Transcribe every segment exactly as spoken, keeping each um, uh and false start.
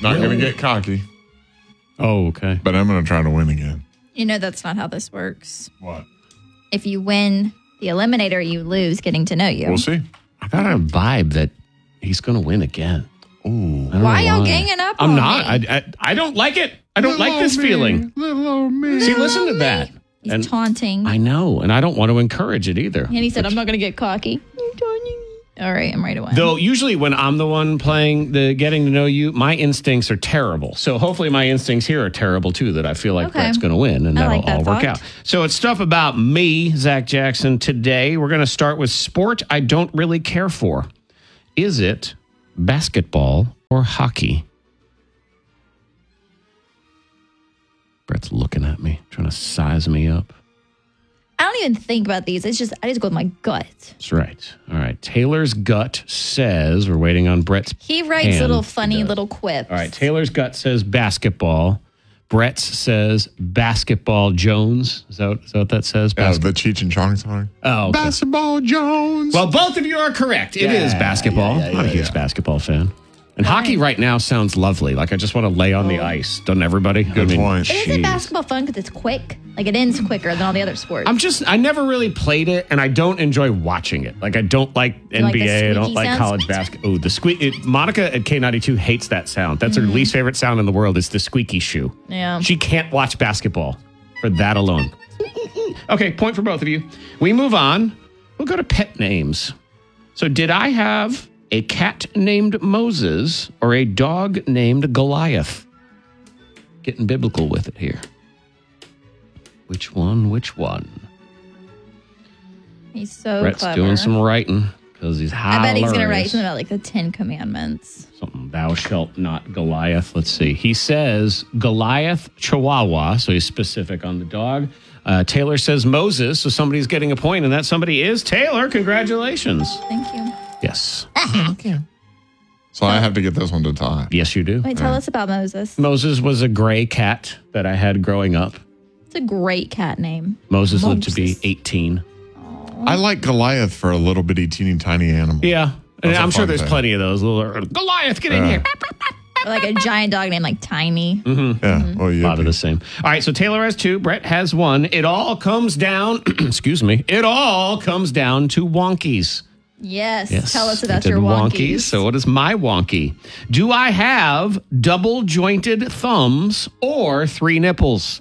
Not going to get cocky. Oh, okay. But I'm going to try to win again. You know that's not how this works. What? If you win the Eliminator, you lose getting to know you. We'll see. I got a vibe that he's going to win again. Ooh. Why y'all ganging up I'm on not. me? I, I, I don't like it. I don't Little like this me, feeling. Little old me. See, listen to that. He's And taunting. I know, and I don't want to encourage it either. and he said, I'm not going to get cocky. You're taunting me. All right, I'm ready to win. Though usually when I'm the one playing the getting to know you, my instincts are terrible. So hopefully my instincts here are terrible too, that I feel like Okay. Brett's going to win and I that'll like that all work thought. out. So it's stuff about me, Zach Jackson. Today we're going to start with sport I don't really care for. Is it basketball or hockey? Brett's looking at me, trying to size me up. I don't even think about these. It's just, I just go with my gut. That's right. All right. Taylor's gut says, we're waiting on Brett's He writes hand. little He funny does. little quips. All right. Taylor's gut says basketball. Brett's says basketball Jones. Is that, is that what that says? Yeah, Basket- the Cheech and Chong song. oh, okay. Basketball Jones. Well, both of you are correct. It is basketball. yeah, yeah, I'm a huge yeah. basketball fan. And Why? hockey right now sounds lovely. Like I just want to lay on the ice. Doesn't everybody? Good point. But isn't jeez. basketball fun because it's quick? Like it ends quicker than all the other sports. I'm just, I never really played it, and I don't enjoy watching it. Like, I don't like N like B A. the I don't squeaky like sounds? college basketball. Oh, the squeak. It, Monica at K ninety-two hates that sound. That's her least favorite sound in the world is the squeaky shoe. Yeah. She can't watch basketball for that alone. Okay, point for both of you. We move on. We'll go to pet names. So, did I have a cat named Moses or a dog named Goliath? Getting biblical with it here. Which one? Which one? He's so Brett's clever. doing some writing because he's I bet he's going to write hilarious. something about like the Ten Commandments. Something, thou shalt not Goliath. Let's see. He says Goliath Chihuahua, so he's specific on the dog. Uh, Taylor says Moses, so somebody's getting a point, and that somebody is Taylor. Congratulations. Thank you. Yes. So I have to get this one to tie. Yes, you do. Wait, tell us about Moses. Moses was a gray cat that I had growing up. It's a great cat name. Moses, lived to be Moses. eighteen. I like Goliath for a little bitty, teeny, tiny animal. Yeah. And That's a I'm sure fun there's thing. plenty of those little Goliath, get in Yeah. here. Or like a giant dog named like Tiny. Yeah. Well, A you lot of the same. All right, so Taylor has two. Brett has one. It all comes down, excuse me, it all comes down to wonkies. Yes. Yes. Tell us I about did your wonkies. So what is my wonky? Do I have double jointed thumbs or three nipples?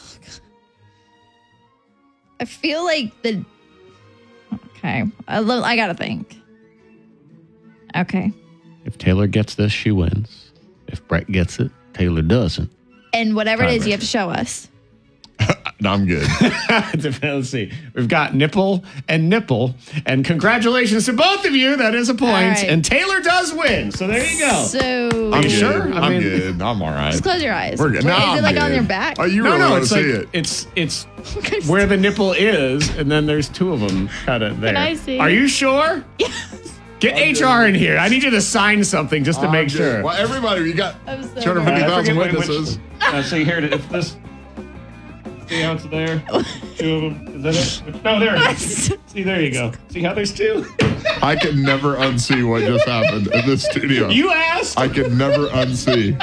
I feel like the. Okay. I, lo- I got to think. Okay. If Taylor gets this, she wins. If Brett gets it, Taylor doesn't. And whatever it is, Tiebreaker. you have to show us. No, I'm good. Let's see. We've got nipple and nipple. And congratulations to both of you. That is a point. All right. And Taylor does win. So there you go. So. Are I'm you good. sure? I I'm mean- good. I'm all right. Just close your eyes. We're good. Wait, No, is I'm it like on good. your back? Oh, you no, really no, want it's to like see it? it's it's where the nipple is, and then there's two of them kind of there. I see? Are you sure? Yes. Get H R in here. I need you to sign something just to I'm make good. sure. Well, everybody, we got I'm so two hundred fifty thousand Uh, I forget which- witnesses. Uh, see here, if this. See how it's there? Two of them. Is that it? No, there it is. See, there you go. See how there's two? I can never unsee what just happened in this studio. You asked. I can never unsee.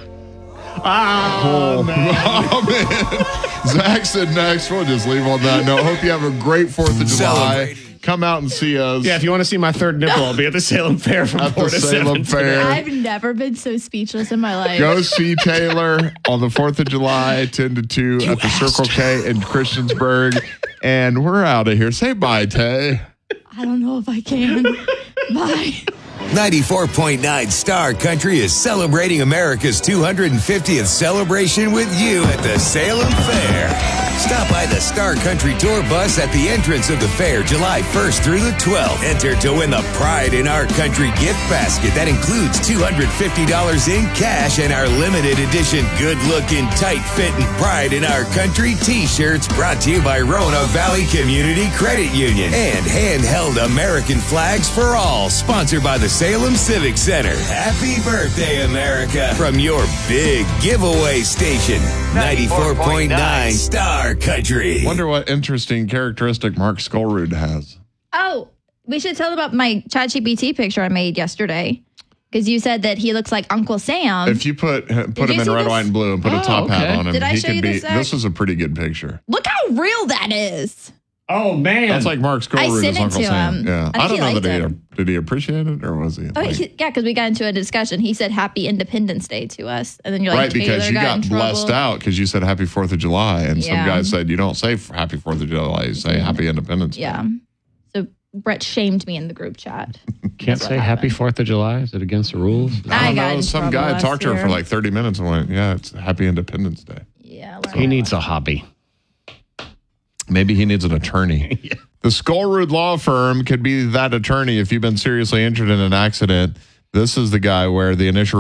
Oh, man. Oh, man. Zach said next. We'll just leave on that note. Hope you have a great fourth of July. Come out and see us Yeah, if you want to see my third nipple, I'll be at the Salem Fair from at four the to Salem seven. Fair. I've never been so speechless in my life. Go see Taylor on the fourth of July, ten to two at the Circle K in Christiansburg. And we're out of here. Say bye, Tay. I don't know if I can. Bye. ninety-four point nine Star Country is celebrating America's two hundred fiftieth celebration with you at the Salem Fair. Stop by the Star Country Tour bus at the entrance of the fair July first through the twelfth. Enter to win the Pride in Our Country gift basket that includes two hundred fifty dollars in cash and our limited edition good-looking, tight-fitting Pride in Our Country t-shirts brought to you by Roanoke Valley Community Credit Union and handheld American flags for all, sponsored by the Salem Civic Center. Happy birthday, America, from your big giveaway station, ninety-four point nine Star Country. Wonder what interesting characteristic Mark Skolrud has. Oh, we should tell about my ChatGPT picture I made yesterday. Because you said that he looks like Uncle Sam. If you put put you him in see red, this? white, and blue and put Oh, a top okay. hat on him, Did I he show could you be. this, Zach? This is a pretty good picture. Look how real that is. Oh, man. That's like Mark I Skolrud sent as it Uncle to Sam. him. Yeah, I think I, don't he know liked that he it. did he appreciate it or was he? Oh, like- he, yeah, because we got into a discussion. He said Happy Independence Day to us. And then you're like, right, because Taylor you got, in blessed trouble. out because you said Happy Fourth of July, and some Yeah. guy said you don't say Happy Fourth of July, you say Happy Independence Day. Yeah. So Brett shamed me in the group chat. Can't That's say what Happy happened. fourth of July? Is it against the rules? I I don't got know. in Some trouble guy last talked to her year. for like thirty minutes and went, "Yeah, it's Happy Independence Day." Yeah. He needs a hobby. Maybe he needs an attorney. Yeah. The Skolrud Law Firm could be that attorney if you've been seriously injured in an accident. This is the guy where the initial